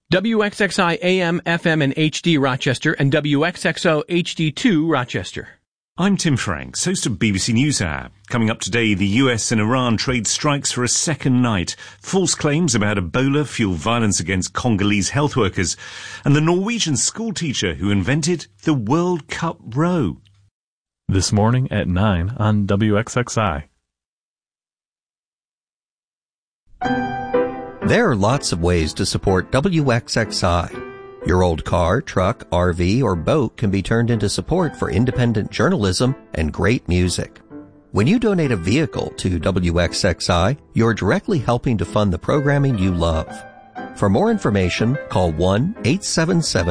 WXXI AM, FM, and HD Rochester, and WXXO HD2 Rochester. I'm Tim Franks, host of BBC NewsHour. Coming up today, the US and Iran trade strikes for a second night, false claims about Ebola fuel violence against Congolese health workers, and the Norwegian schoolteacher who invented the World Cup row. This morning at 9 on WXXI. There are lots of ways to support WXXI. Your old car, truck, RV, or boat can be turned into support for independent journalism and great music. When you donate a vehicle to WXXI, you're directly helping to fund the programming you love. For more information, call 1-877